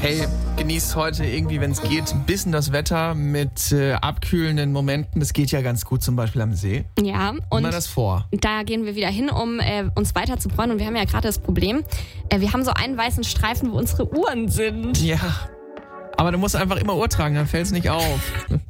hey, genießt heute irgendwie, wenn es geht, ein bisschen das Wetter mit abkühlenden Momenten. Das geht ja ganz gut, zum Beispiel am See. Ja, und Nimm mal das vor. da gehen wir wieder hin, um uns weiter zu freuen. Und wir haben ja gerade das Problem, wir haben so einen weißen Streifen, wo unsere Uhren sind. Ja, aber du musst einfach immer Uhr tragen, dann fällt es nicht auf.